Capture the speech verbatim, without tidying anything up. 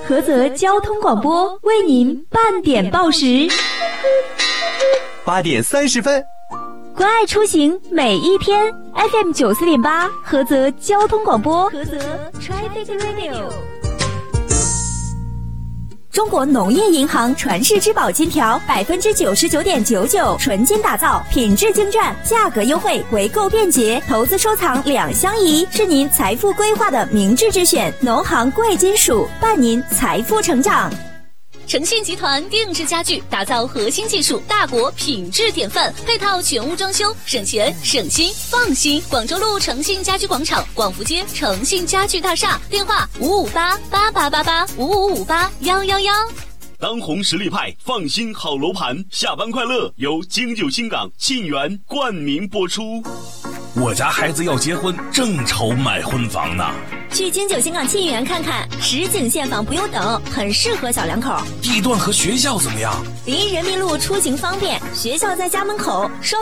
菏泽交通广播为您半点报时。 八点三十分， 关爱出行每一天 ，F M 九四点八，菏泽交通广播，菏泽 Traffic Radio。中国农业银行传世之宝金条，百分之九十九点九九纯金打造，品质精湛，价格优惠，回购便捷，投资收藏两相宜，是您财富规划的明智之选。农行贵金属伴您财富成长。 诚信集团定制家具，打造核心技术大国品质典范，配套全屋装修，省钱省心放心。广州路诚信家居广场，广福街诚信家具大厦，电话五五八八八八八五五五八幺幺幺。 当红实力派，放心好楼盘，下班快乐由京九新港沁园冠名播出。 我家孩子要结婚，正愁买婚房呢。 去京九新港沁园看看，实景现房不用等，很适合小两口。 地段和学校怎么样？ 离人民路出行方便，学校在家门口，收